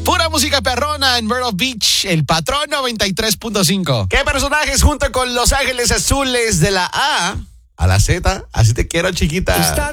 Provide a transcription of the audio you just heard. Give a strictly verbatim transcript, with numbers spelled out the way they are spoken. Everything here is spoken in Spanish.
Pura música perrona en Myrtle Beach, El Patrón noventa y tres punto cinco. ¿Qué personajes junto con Los Ángeles Azules de la A a la Z? Así te quiero, chiquita. Está